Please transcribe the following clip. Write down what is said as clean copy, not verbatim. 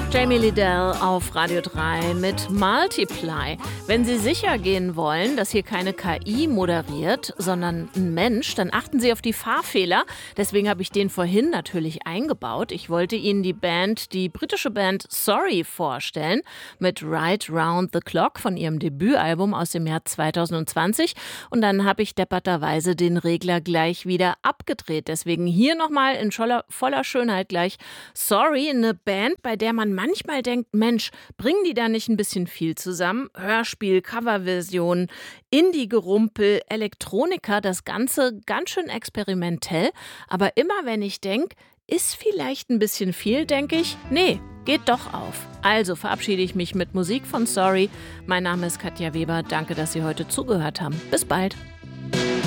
Jamie Lidell auf Radio 3 mit Multiply. Wenn Sie sicher gehen wollen, dass hier keine KI moderiert, sondern ein Mensch, dann achten Sie auf die Fahrfehler. Deswegen habe ich den vorhin natürlich eingebaut. Ich wollte Ihnen die britische Band Sorry vorstellen mit Right Round the Clock von ihrem Debütalbum aus dem Jahr 2020. Und dann habe ich depperterweise den Regler gleich wieder abgedreht. Deswegen hier nochmal in voller Schönheit gleich Sorry, eine Band, bei der man manchmal denkt, Mensch, bringen die da nicht ein bisschen viel zusammen? Hörspiel, Coverversion, Indie-Gerumpel, Elektronika, das Ganze ganz schön experimentell. Aber immer wenn ich denke, ist vielleicht ein bisschen viel, denke ich, nee, geht doch auf. Also verabschiede ich mich mit Musik von Sorry. Mein Name ist Katja Weber. Danke, dass Sie heute zugehört haben. Bis bald.